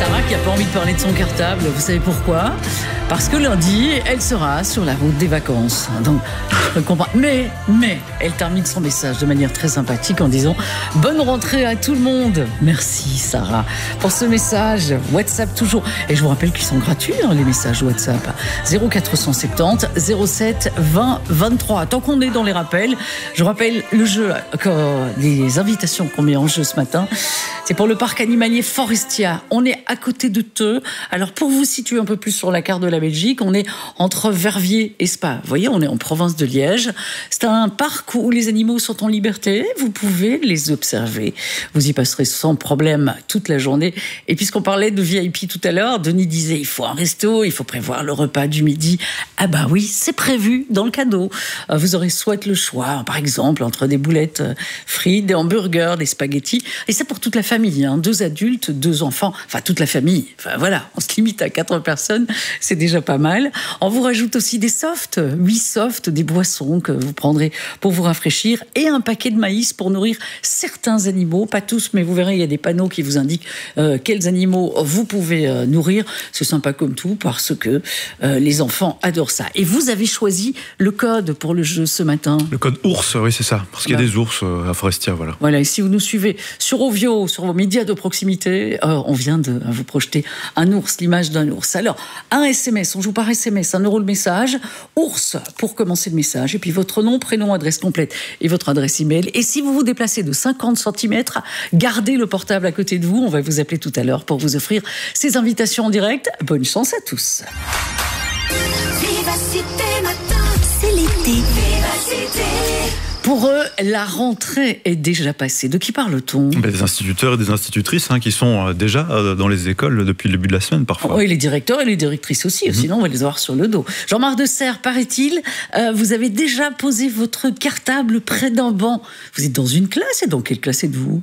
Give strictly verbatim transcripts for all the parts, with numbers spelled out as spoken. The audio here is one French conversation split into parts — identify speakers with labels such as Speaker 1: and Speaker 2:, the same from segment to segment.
Speaker 1: Sarah qui n'a pas envie de parler de son cartable, vous savez pourquoi? Parce que lundi, elle sera sur la route des vacances. Donc, je comprends. Mais, mais, elle termine son message de manière très sympathique en disant « Bonne rentrée à tout le monde !» Merci Sarah pour ce message. WhatsApp toujours. Et je vous rappelle qu'ils sont gratuits, hein, les messages WhatsApp. zéro quatre cent soixante-dix zéro sept vingt vingt-trois. Tant qu'on est dans les rappels, je rappelle le jeu, les invitations qu'on met en jeu ce matin. C'est pour le parc animalier Forestia. On est à côté de Theux. Alors, pour vous situer un peu plus sur la carte de la Belgique, on est entre Verviers et Spa. Vous voyez, on est en province de Liège. C'est un parc où les animaux sont en liberté. Vous pouvez les observer. Vous y passerez sans problème toute la journée. Et puisqu'on parlait de V I P tout à l'heure, Denis disait il faut un resto, il faut prévoir le repas du midi. Ah bah oui, c'est prévu dans le cadeau. Vous aurez soit le choix, par exemple, entre des boulettes frites, des hamburgers, des spaghettis. Et c'est pour toute la famille, hein. Deux adultes, deux enfants, enfin toute la famille. Enfin voilà, on se limite à quatre personnes, c'est déjà pas mal. On vous rajoute aussi des softs, huit softs, des boissons que vous prendrez pour vous rafraîchir et un paquet de maïs pour nourrir certains animaux, pas tous, mais vous verrez, il y a des panneaux qui vous indiquent euh, quels animaux vous pouvez euh, nourrir. C'est sympa comme tout parce que euh, les enfants adorent ça. Et vous avez choisi le code pour le jeu ce matin.
Speaker 2: Le code ours, oui c'est ça, parce qu'il y a
Speaker 1: Bah.
Speaker 2: des ours à Forestia, voilà.
Speaker 1: Voilà, et si vous nous suivez sur Ovio, sur vos médias de proximité, euh, on vient de vous projeter un ours, l'image d'un ours. Alors, un S M S, on joue par S M S, un euro le message, ours pour commencer le message, et puis votre nom, prénom, adresse complète et votre adresse email. Et si vous vous déplacez de cinquante centimètres, gardez le portable à côté de vous, on va vous appeler tout à l'heure pour vous offrir ces invitations en direct. Bonne chance à tous.
Speaker 3: Vivacité matin, c'est l'été. Vivacité.
Speaker 1: Pour eux, la rentrée est déjà passée. De qui parle-t-on?
Speaker 2: Des instituteurs et des institutrices hein, qui sont déjà dans les écoles depuis le début de la semaine parfois.
Speaker 1: Oui, les directeurs et les directrices aussi, mmh. Sinon on va les avoir sur le dos. Jean-Marc de Serres, paraît-il, euh, vous avez déjà posé votre cartable près d'un banc. Vous êtes dans une classe, et dans quelle classe êtes-vous?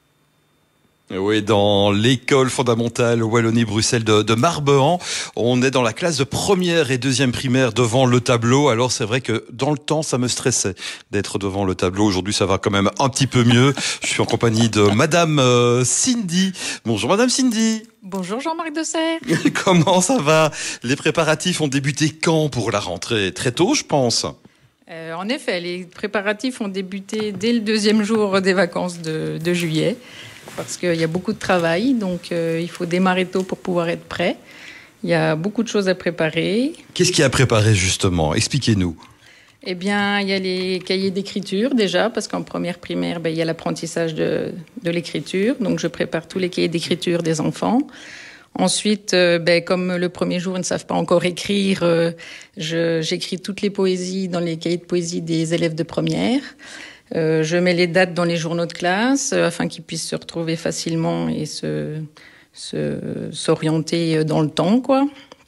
Speaker 4: Oui, dans l'école fondamentale Wallonie-Bruxelles de, de Marbehan. On est dans la classe de première et deuxième primaire devant le tableau. Alors c'est vrai que dans le temps, ça me stressait d'être devant le tableau. Aujourd'hui, ça va quand même un petit peu mieux. Je suis en compagnie de Madame euh, Cindy. Bonjour Madame Cindy.
Speaker 5: Bonjour Jean-Marc de Serres.
Speaker 4: Comment ça va? Les préparatifs ont débuté quand pour la rentrée? Très tôt, je pense.
Speaker 5: Euh, en effet, les préparatifs ont débuté dès le deuxième jour des vacances de, de juillet. Parce qu'il y a beaucoup de travail, donc euh, il faut démarrer tôt pour pouvoir être prêt. Il y a beaucoup de choses à préparer.
Speaker 4: Qu'est-ce qu'il y a à préparer justement? Expliquez-nous.
Speaker 5: Eh bien, il y a les cahiers d'écriture déjà, parce qu'en première primaire, ben, il y a l'apprentissage de, de l'écriture. Donc, je prépare tous les cahiers d'écriture des enfants. Ensuite, euh, ben, comme le premier jour, ils ne savent pas encore écrire, euh, je, j'écris toutes les poésies dans les cahiers de poésie des élèves de première. Euh, je mets les dates dans les journaux de classe euh, afin qu'ils puissent se retrouver facilement et se, se, s'orienter dans le temps, quoi.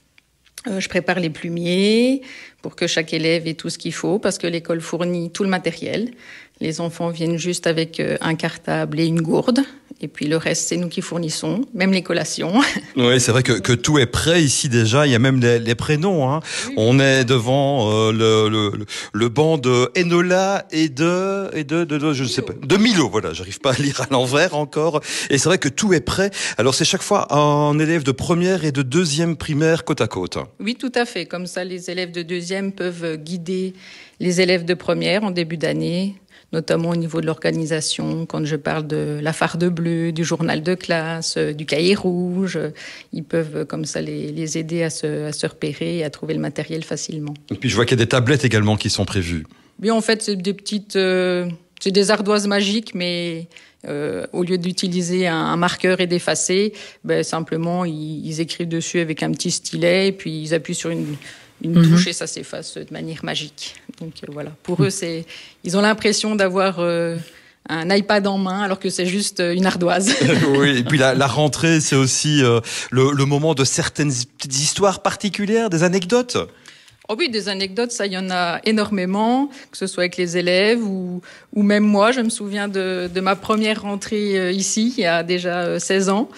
Speaker 5: Euh, je prépare les plumiers pour que chaque élève ait tout ce qu'il faut parce que l'école fournit tout le matériel. Les enfants viennent juste avec euh, un cartable et une gourde. Et puis le reste, c'est nous qui fournissons, même les collations.
Speaker 4: Oui, c'est vrai que, que tout est prêt ici déjà. Il y a même les, les prénoms. Hein. Oui. On est devant euh, le, le, le banc de Enola et de et de, de, de je ne sais pas de Milo. Voilà, j'arrive pas à lire à l'envers encore. Et c'est vrai que tout est prêt. Alors c'est chaque fois un élève de première et de deuxième primaire côte à côte.
Speaker 5: Oui, tout à fait. Comme ça, les élèves de deuxième peuvent guider les élèves de première en début d'année, notamment au niveau de l'organisation, quand je parle de la farde bleue, du journal de classe, du cahier rouge. Ils peuvent comme ça les, les aider à se, à se repérer et à trouver le matériel facilement.
Speaker 4: Et puis je vois qu'il y a des tablettes également qui sont prévues.
Speaker 5: Oui, en fait, c'est des petites... Euh, c'est des ardoises magiques, mais euh, au lieu d'utiliser un, un marqueur et d'effacer, ben, simplement, ils, ils écrivent dessus avec un petit stylet et puis ils appuient sur une... une mmh. touche et ça s'efface de manière magique. Donc euh, voilà, pour mmh. eux, c'est, ils ont l'impression d'avoir euh, un iPad en main alors que c'est juste une ardoise.
Speaker 4: Oui, et puis la, la rentrée, c'est aussi euh, le, le moment de certaines petites histoires particulières, des anecdotes.
Speaker 5: Oh oui, des anecdotes, ça, il y en a énormément, que ce soit avec les élèves ou, ou même moi. Je me souviens de, de ma première rentrée euh, ici, il y a déjà euh, seize ans.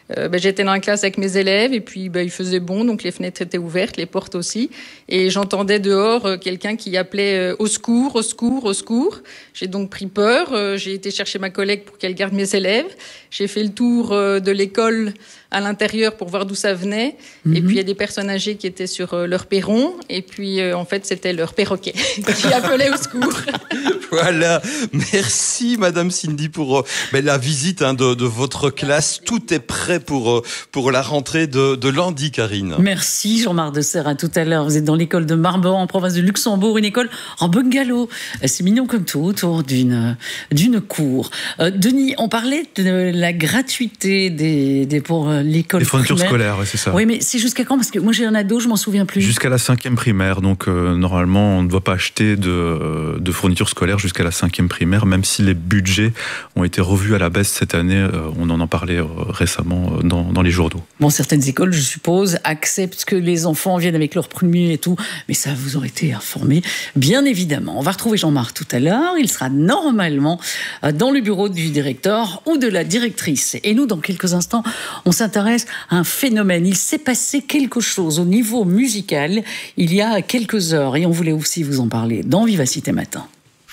Speaker 5: Euh, ben, j'étais dans la classe avec mes élèves et puis ben, il faisait bon, donc les fenêtres étaient ouvertes, les portes aussi. Et j'entendais dehors euh, quelqu'un qui appelait euh, au secours, au secours, au secours. J'ai donc pris peur. Euh, j'ai été chercher ma collègue pour qu'elle garde mes élèves. J'ai fait le tour euh, de l'école à l'intérieur pour voir d'où ça venait. Mm-hmm. Et puis il y a des personnes âgées qui étaient sur euh, leur perron. Et puis euh, en fait c'était leur perroquet qui appelait au secours.
Speaker 4: Voilà, merci Madame Cindy pour euh, ben, la visite hein, de, de votre classe. Tout est prêt pour, euh, pour la rentrée de, de lundi, Karine.
Speaker 1: Merci Jean-Marc de Serre, à tout à l'heure. Vous êtes dans l'école de Marbehan en province de Luxembourg, une école en bungalow. C'est mignon comme tout, autour d'une, d'une cour. Euh, Denis, on parlait de la gratuité des, des, pour l'école
Speaker 2: Les fournitures
Speaker 1: primaire.
Speaker 2: scolaires, ouais, c'est ça.
Speaker 1: Oui, mais c'est jusqu'à quand? Parce que moi j'ai un ado, je m'en souviens plus.
Speaker 2: Jusqu'à la cinquième primaire, donc euh, normalement on ne doit pas acheter de, de fournitures scolaires jusqu'à la cinquième primaire, même si les budgets ont été revus à la baisse cette année. Euh, on en a parlé euh, récemment euh, dans, dans les journaux.
Speaker 1: Bon, certaines écoles, je suppose, acceptent que les enfants viennent avec leur premier et tout, mais ça vous aurait été informé, bien évidemment. On va retrouver Jean-Marc tout à l'heure. Il sera normalement dans le bureau du directeur ou de la directrice. Et nous, dans quelques instants, on s'intéresse à un phénomène. Il s'est passé quelque chose au niveau musical il y a quelques heures et on voulait aussi vous en parler dans Vivacité Matin.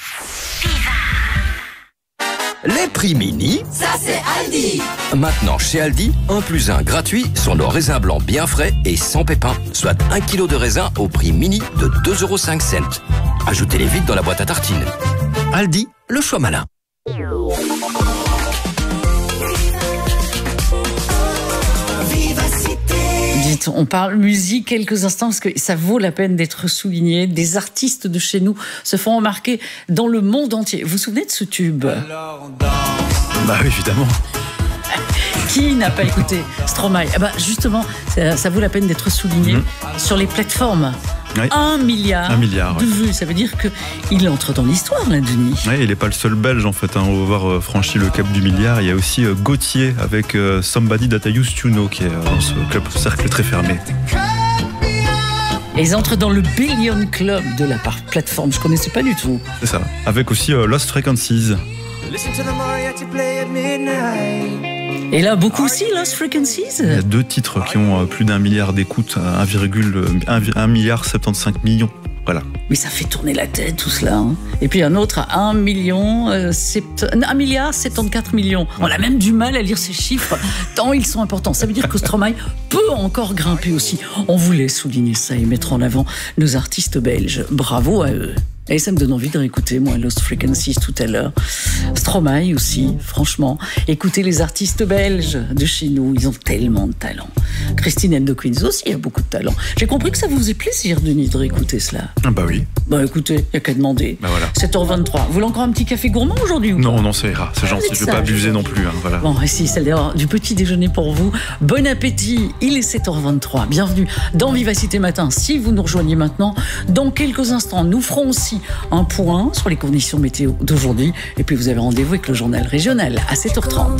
Speaker 6: Les prix mini,
Speaker 3: Ça c'est Aldi.
Speaker 6: maintenant chez Aldi, un plus un gratuit sur nos raisins blancs bien frais et sans pépins, soit un kilo de raisin au prix mini de deux euros cinq. Ajoutez-les vite dans la boîte à tartines. Aldi, le choix malin.
Speaker 1: Dites, on parle musique quelques instants parce que ça vaut la peine d'être souligné. Des artistes de chez nous se font remarquer dans le monde entier. Vous vous souvenez de ce tube?
Speaker 2: Bah oui, évidemment.
Speaker 1: Qui n'a pas écouté Stromae? Ah bah justement, ça, ça vaut la peine d'être souligné mmh. sur les plateformes.
Speaker 2: Oui.
Speaker 1: Un milliard,
Speaker 2: Un milliard
Speaker 1: de
Speaker 2: ouais.
Speaker 1: vues. Ça veut dire qu'il entre dans l'histoire, là, Denis.
Speaker 2: Oui, il n'est pas le seul Belge, en fait, hein, à avoir franchi le cap du milliard. Il y a aussi euh, Gauthier avec euh, Somebody That I Used to Know, qui est euh, dans ce club, cercle très fermé.
Speaker 1: Et ils entrent dans le Billion Club de la plateforme. Je ne connaissais pas du tout.
Speaker 2: C'est ça. Avec aussi euh, Lost Frequencies.
Speaker 1: Et là, beaucoup aussi, Lost Frequencies.
Speaker 2: Il y a deux titres qui ont euh, plus d'un milliard d'écoutes, un milliard soixante-quinze millions. Voilà.
Speaker 1: Mais ça fait tourner la tête, tout cela. Hein. Et puis un autre à un million, euh, un milliard soixante-quatorze millions. On a même du mal à lire ces chiffres, tant ils sont importants. Ça veut dire que Stromae peut encore grimper aussi. On voulait souligner ça et mettre en avant nos artistes belges. Bravo à eux. Et ça me donne envie de réécouter, moi, Lost Frequencies tout à l'heure. Stromae aussi, franchement. Écoutez les artistes belges de chez nous, ils ont tellement de talent. Christine and the Queens aussi a beaucoup de talent. J'ai compris que ça vous faisait plaisir, Denis, de réécouter cela.
Speaker 2: Ah bah oui.
Speaker 1: Bah écoutez, il n'y a qu'à demander.
Speaker 2: Bah voilà.
Speaker 1: sept heures vingt-trois. Vous voulez encore un petit café gourmand aujourd'hui ou
Speaker 2: Non, non, ça ira. C'est gentil. Je ne vais pas abuser non plus. Hein, voilà.
Speaker 1: Bon, et si, c'est l'heure du petit déjeuner pour vous. Bon appétit. Il est sept heures vingt-trois. Bienvenue dans Vivacité Matin. Si vous nous rejoignez maintenant, dans quelques instants, nous ferons aussi un point sur les conditions météo d'aujourd'hui. Et puis vous avez rendez-vous avec le journal régional à sept heures trente.